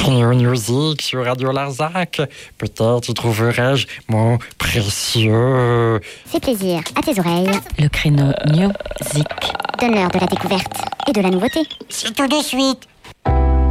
Créneau Music sur Radio Larzac. Peut-être y trouverai-je mon précieux. Fais plaisir à tes oreilles. Le Créneau Music. Donne-leur de la découverte et de la nouveauté. C'est tout de suite